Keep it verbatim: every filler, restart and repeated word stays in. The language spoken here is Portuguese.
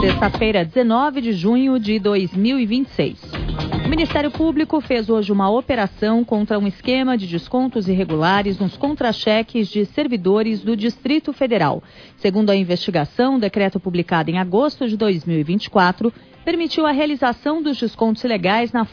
Terça-feira, dezenove de junho de dois mil e vinte e seis. O Ministério Público fez hoje uma operação contra um esquema de descontos irregulares nos contra-cheques de servidores do Distrito Federal. Segundo a investigação, o decreto publicado em agosto de dois mil e vinte e quatro permitiu a realização dos descontos ilegais na